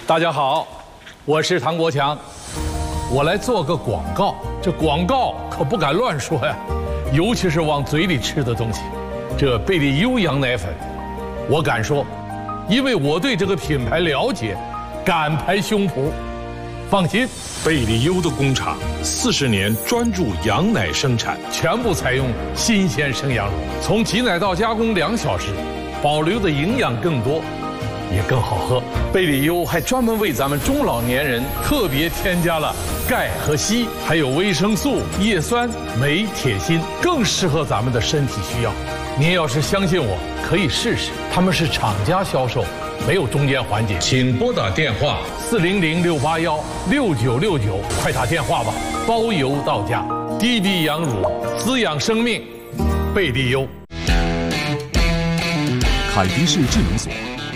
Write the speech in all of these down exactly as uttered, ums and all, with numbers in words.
大家好，我是唐国强，我来做个广告。这广告可不敢乱说呀，尤其是往嘴里吃的东西。这贝利优羊奶粉，我敢说，因为我对这个品牌了解，敢拍胸脯。放心， 贝利优的工厂四十年专注羊奶生产， 全部采用新鲜生羊乳，从挤奶到加工两小时，保留的营养更多，也更好喝。贝利优还专门为咱们中老年人特别添加了钙和硒，还有维生素、叶酸、镁、铁、锌，更适合咱们的身体需要。您要是相信我，可以试试。他们是厂家销售，没有中间环节。 请拨打电话四零零六八幺六九六九，快打电话吧，包邮到家。低低羊乳，滋养生命，贝利优。 凯迪士智能锁。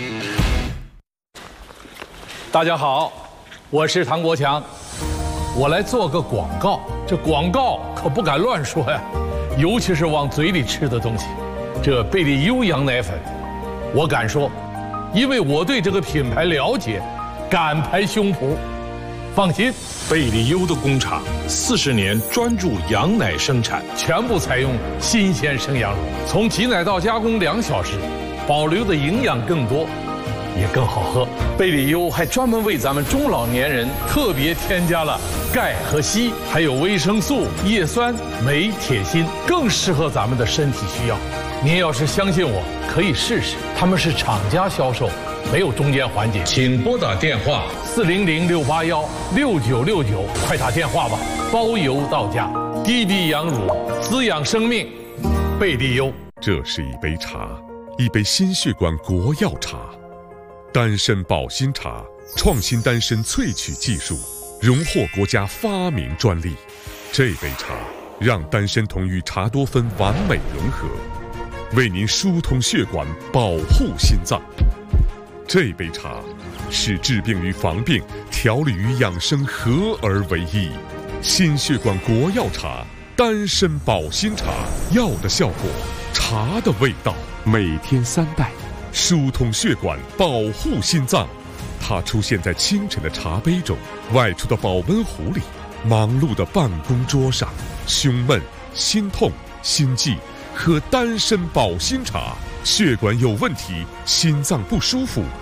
大家好，我是唐国强，我来做个广告。这广告可不敢乱说呀，尤其是往嘴里吃的东西。这贝利优羊奶粉，我敢说，因为我对这个品牌了解，敢拍胸脯。放心， 贝利优的工厂四十年专注羊奶生产， 全部采用新鲜生羊乳，从挤奶到加工两小时，保留的营养更多，也更好喝。贝利优还专门为咱们中老年人特别添加了钙和硒，还有维生素、叶酸、镁、铁、锌，更适合咱们的身体需要。您要是相信我，可以试试。他们是厂家销售，没有中间环节。 请拨打电话四零零六八幺六九六九，快打电话吧，包邮到家。低低羊乳，滋养生命，贝利优。 这是一杯茶，一杯心血管国药茶，丹参保心茶，创新丹参萃取技术，荣获国家发明专利。这杯茶让丹参酮与茶多酚完美融合，为您疏通血管，保护心脏。这杯茶是治病与防病、调理与养生合而为一。心血管国药茶，丹参保心茶，药的效果，茶的味道。每天三袋，疏通血管，保护心脏。它出现在清晨的茶杯中，外出的保温壶里，忙碌的办公桌上。胸闷、心痛、心悸，喝丹参保心茶。血管有问题，心脏不舒服，